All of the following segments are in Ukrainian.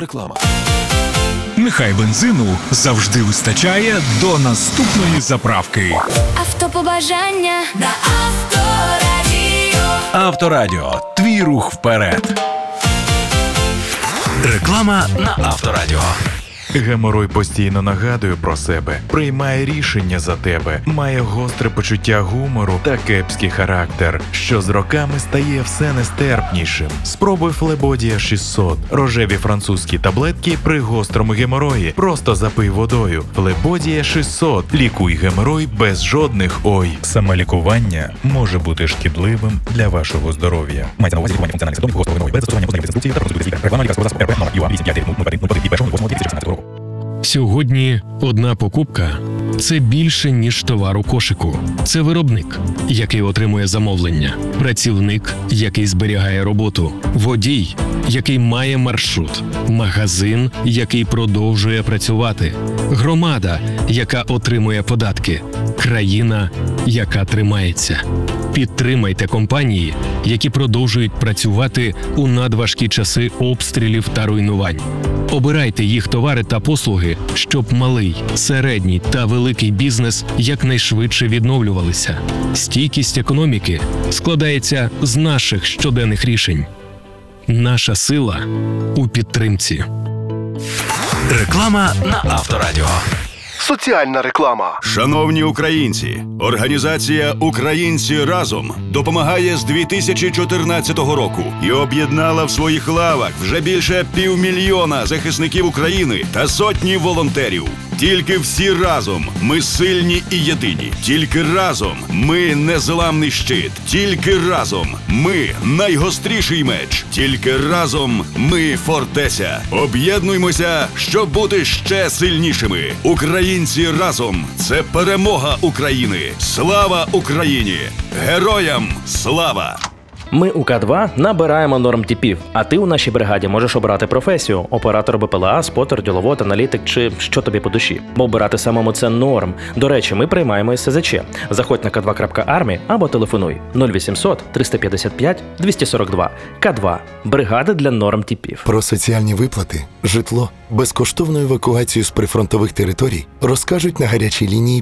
Автореклама. Нехай бензину завжди вистачає до наступної заправки. Автопобажання на Авторадіо. Авторадіо. Твій рух вперед. Реклама на Авторадіо. Геморой постійно нагадує про себе, приймає рішення за тебе, має гостре почуття гумору та кепський характер, що з роками стає все нестерпнішим. Спробуй Флебодія 600. Рожеві французькі таблетки при гострому геморої. Просто запий водою. Флебодія 600. Лікуй геморой без жодних «ой». Самолікування може бути шкідливим для вашого здоров'я. Мається на увазі лікування функціональних симптомів гострого геморою без застосування познайомих з інструкцією та розробити лікаря. Реклама лікарського засобу РП номер ЮА 85 року. Сьогодні одна покупка – це більше, ніж товар у кошику. Це виробник, який отримує замовлення, працівник, який зберігає роботу, водій, який має маршрут, магазин, який продовжує працювати, громада, яка отримує податки, країна, яка тримається. Підтримайте компанії, які продовжують працювати у надважкі часи обстрілів та руйнувань. Обирайте їх товари та послуги, щоб малий, середній та великий бізнес якнайшвидше відновлювалися. Стійкість економіки складається з наших щоденних рішень. Наша сила у підтримці. Реклама на Авторадіо. Соціальна реклама. Шановні українці, організація «Українці разом» допомагає з 2014 року і об'єднала в своїх лавах вже більше 500 000 захисників України та сотні волонтерів. Тільки всі разом ми сильні і єдині. Тільки разом ми незламний щит. Тільки разом ми найгостріший меч. Тільки разом ми фортеця. Об'єднуймося, щоб бути ще сильнішими. Українці разом – це перемога України. Слава Україні! Героям слава! Ми у К2 набираємо нормтипів, а ти у нашій бригаді можеш обрати професію – оператор БПЛА, спотер, діловод, аналітик чи що тобі по душі. Бо обирати самому – це норм. До речі, ми приймаємо СЗЧ. Заходь на k2.army або телефонуй 0800 355 242. К2 – бригада для нормтипів. Про соціальні виплати, житло, безкоштовну евакуацію з прифронтових територій розкажуть на гарячій лінії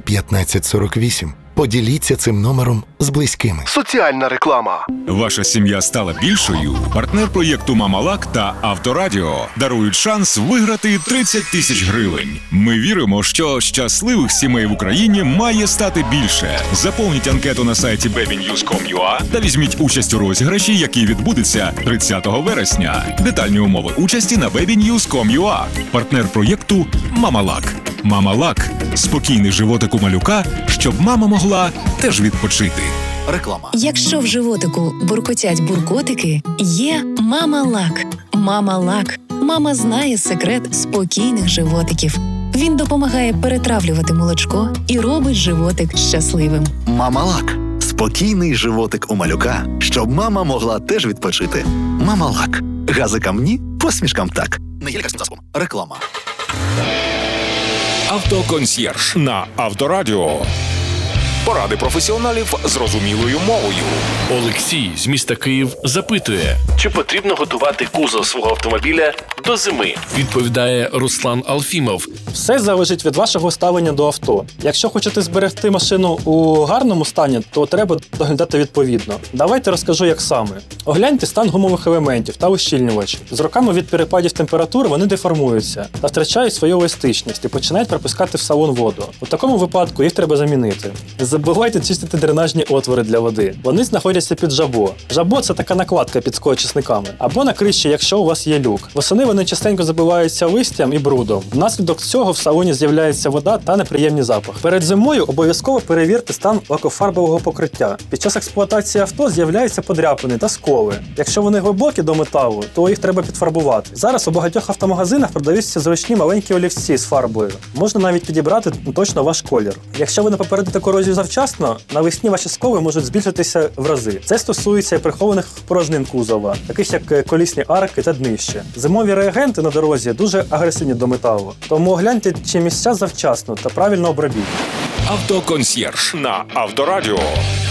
1548. Поділіться цим номером з близькими. Соціальна реклама. Ваша сім'я стала більшою? Партнер проєкту «Мамалак» та Авторадіо дарують шанс виграти 30 000 гривень. Ми віримо, що щасливих сімей в Україні має стати більше. Заповніть анкету на сайті babynews.com.ua та візьміть участь у розіграші, який відбудеться 30 вересня. Детальні умови участі на babynews.com.ua. Партнер проєкту «Мамалак». «Мамалак» – спокійний животик у малюка, щоб мама могла теж відпочити. Реклама. Якщо в животику буркотять буркотики, є «Мамалак». «Мамалак». Мама знає секрет спокійних животиків. Він допомагає перетравлювати молочко і робить животик щасливим. «Мамалак» – спокійний животик у малюка, щоб мама могла теж відпочити. «Мамалак». Газикам ні, посмішкам так. Не є лікарським засобом. Реклама. Автоконсьєрж на Авторадіо. Поради професіоналів зрозумілою мовою. Олексій з міста Київ запитує, чи потрібно готувати кузов свого автомобіля до зими. Відповідає Руслан Алфімов. Все залежить від вашого ставлення до авто. Якщо хочете зберегти машину у гарному стані, то треба доглядати відповідно. Давайте розкажу, як саме. Огляньте стан гумових елементів та ущільнювачів. З роками від перепадів температур вони деформуються та втрачають свою еластичність і починають пропускати в салон воду. У такому випадку їх треба замінити. Не забувайте чистити дренажні отвори для води. Вони знаходяться під жабо. Жабо – це така накладка під склоочисниками. Або на криші, якщо у вас є люк. Восени вони частенько забиваються листям і брудом. Внаслідок цього в салоні з'являється вода та неприємний запах. Перед зимою обов'язково перевірте стан лакофарбового покриття. Під час експлуатації авто з'являються подряпини та сколи. Якщо вони глибокі до металу, то їх треба підфарбувати. Зараз у багатьох автомагазинах продаються зручні маленькі олівці з фарбою. Можна навіть підібрати точно ваш колір. Якщо ви не попередите корозію завчасно, навесні ваші сколи можуть збільшитися в рази. Це стосується і прихованих порожнин кузова, таких як колісні арки та днище. Зимові реагенти на дорозі дуже агресивні до металу, тому огляньте, чи місця завчасно та правильно обробіть. Автоконсьєрж на Авторадіо.